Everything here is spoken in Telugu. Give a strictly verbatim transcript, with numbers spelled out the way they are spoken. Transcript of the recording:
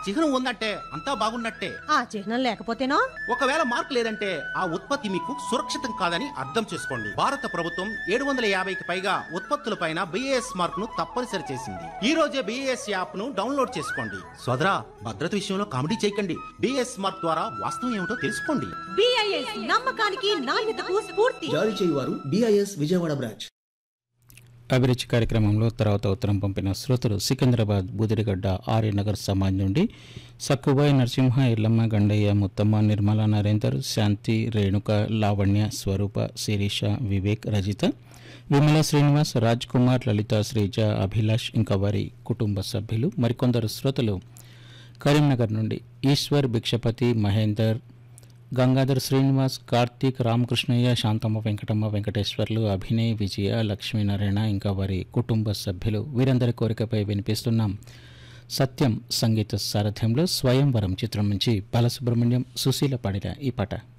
చిహ్నం ఉందంటే అంతా బాగున్నట్టే. ఆ చిహ్నం లేకపోతేనో? ఒకవేళ మార్క్ లేదంటే ఆ ఉత్పత్తి మీకు సురక్షితం కాదని అర్థం చేసుకోండి. భారత ప్రభుత్వం ఏడు వందల యాభైకి పైగా ఉత్పత్తులపైన బిఏఎస్ మార్క్ ను తప్పనిసరి చేసింది. ఈ రోజే బిఏఎస్ యాప్ ను డౌన్లోడ్ చేసుకోండి. సోదరా, భద్రత విషయంలో కామెడీ చేయకండి. బిఏఎస్ మార్క్ ద్వారా వాస్తవం ఏమిటో తెలుసుకోండి. బిఐఎస్ నమ్మకానికి నాణ్యతకు స్ఫూర్తి. జారీ చేయువారు బిఐఎస్ విజయవాడ బ్రాంచ్. అభిరుచి కార్యక్రమంలో తర్వాత ఉత్తరం పంపిన శ్రోతలు సికింద్రాబాద్ బుదిరిగడ్డ ఆర్యనగర్ సమాజ్ నుండి సక్కుబాయి నరసింహ, ఎల్లమ్మ, గండయ్య, ముత్తమ్మ, నిర్మల, నరేందర్, శాంతి, రేణుక, లావణ్య, స్వరూప, శిరీష, వివేక్, రజిత, విమల, శ్రీనివాస్, రాజ్ కుమార్, లలిత, శ్రీజ, అభిలాష్ ఇంకా వారి కుటుంబ సభ్యులు. మరికొందరు శ్రోతలు కరీంనగర్ నుండి ఈశ్వర్, భిక్షపతి, మహేందర్, గంగాధర్, శ్రీనివాస్, కార్తీక్, రామకృష్ణయ్య, శాంతమ్మ, వెంకటమ్మ, వెంకటేశ్వర్లు, అభినయ్, విజయ, లక్ష్మీనారాయణ ఇంకా వారి కుటుంబ సభ్యులు వీరందరి కోరికపై వినిపిస్తున్నాం సత్యం సంగీత సారథ్యంలో స్వయంవరం చిత్రం నుంచి బాలసుబ్రహ్మణ్యం, సుశీల పాడిన ఈ పాట.